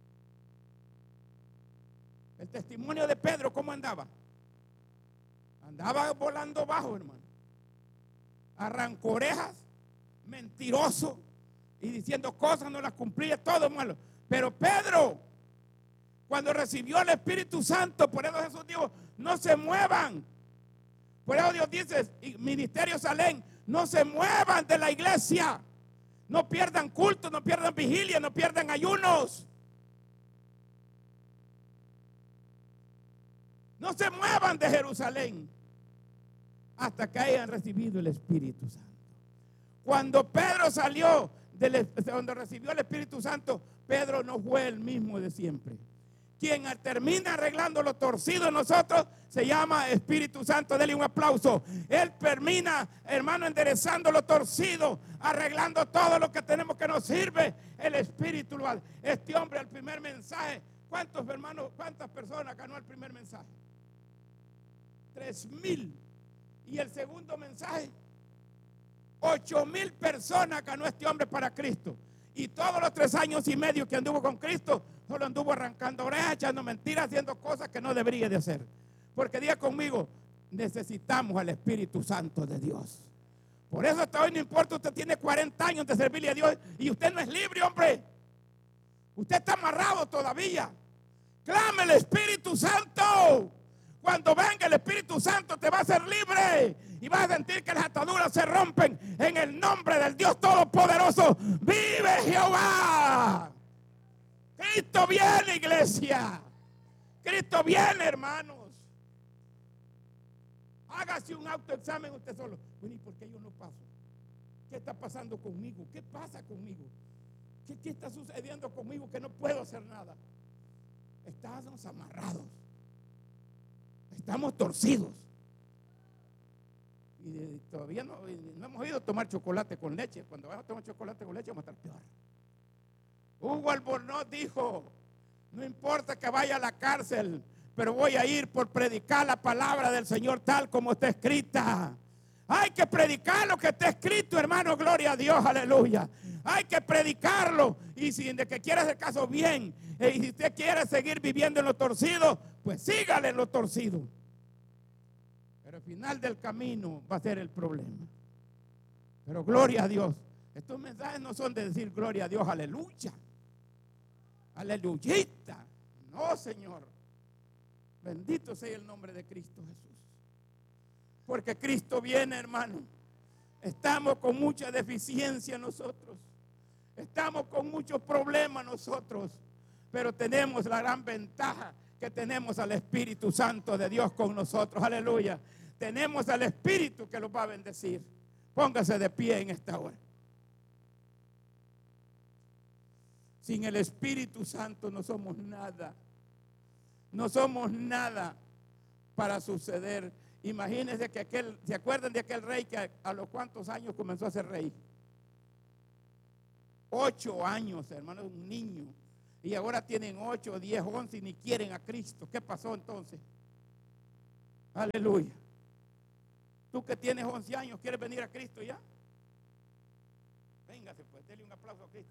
El testimonio de Pedro, cómo andaba. Andaba volando bajo, hermano. Arrancó orejas, mentiroso, y diciendo cosas, no las cumplía, todo malo. Pero Pedro, cuando recibió el Espíritu Santo, por eso Jesús dijo, no se muevan. Por eso Dios dice, ministerio Salem, no se muevan de la iglesia. No pierdan culto, no pierdan vigilia, no pierdan ayunos. No se muevan de Jerusalén hasta que hayan recibido el Espíritu Santo. Cuando Pedro salió, del, cuando recibió el Espíritu Santo, Pedro no fue el mismo de siempre. Quien termina arreglando lo torcido en nosotros se llama Espíritu Santo. Dele un aplauso. Él termina, hermano, enderezando lo torcido, arreglando todo lo que tenemos que nos sirve. El Espíritu lo hace. Este hombre, el primer mensaje, ¿cuántos hermanos, cuántas personas ganó el primer mensaje? Tres mil. Y el segundo mensaje, ocho mil personas ganó este hombre para Cristo. Y todos los tres años y medio que anduvo con Cristo, solo anduvo arrancando orejas, echando mentiras, haciendo cosas que no debería de hacer. Porque diga conmigo, necesitamos al Espíritu Santo de Dios. Por eso hasta hoy no importa, usted tiene cuarenta años de servirle a Dios y usted no es libre, hombre. Usted está amarrado todavía. Clame el Espíritu Santo. Cuando venga el Espíritu Santo te va a hacer libre y vas a sentir que las ataduras se rompen en el nombre del Dios Todopoderoso. ¡Vive Jehová! Cristo viene, iglesia. Cristo viene, hermanos. Hágase un autoexamen usted solo. Bueno, ¿y por qué yo no paso? ¿Qué está pasando conmigo? ¿Qué pasa conmigo? ¿Qué, qué está sucediendo conmigo que no puedo hacer nada? Estamos amarrados. Estamos torcidos. Y todavía no, no hemos ido a tomar chocolate con leche. Cuando vamos a tomar chocolate con leche vamos a estar peor. Hugo Albornoz dijo, no importa que vaya a la cárcel, pero voy a ir por predicar la palabra del Señor tal como está escrita. Hay que predicar lo que está escrito, hermano, gloria a Dios, aleluya. Hay que predicarlo. Y si de que quiere hacer caso, bien. Y si usted quiere seguir viviendo en lo torcido, pues sígale en lo torcido. Pero al final del camino va a ser el problema. Pero gloria a Dios. Estos mensajes no son de decir gloria a Dios, aleluya. Aleluyita. No, Señor. Bendito sea el nombre de Cristo Jesús. Porque Cristo viene, hermano. Estamos con mucha deficiencia nosotros. Estamos con muchos problemas nosotros. Pero tenemos la gran ventaja que tenemos al Espíritu Santo de Dios con nosotros. Aleluya. Tenemos al Espíritu que los va a bendecir. Póngase de pie en esta hora. Sin el Espíritu Santo no somos nada. No somos nada para suceder. Imagínense que aquel, ¿se acuerdan de aquel rey que a, a los cuantos años comenzó a ser rey? Ocho años, hermano, un niño. Y ahora tienen ocho, diez, once y ni quieren a Cristo. ¿Qué pasó entonces? Aleluya. Tú que tienes once años, ¿quieres venir a Cristo ya? Véngase pues, denle un aplauso a Cristo.